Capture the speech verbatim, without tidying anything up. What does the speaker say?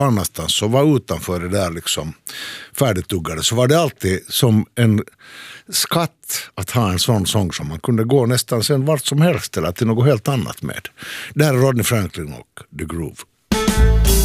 annanstans så var utanför det där liksom färdigtuggade, så var det alltid som en skatt att ha en sån sång som man kunde gå nästan sen vart som helst eller till något helt annat med. Där är Rodney Franklin och The Groove.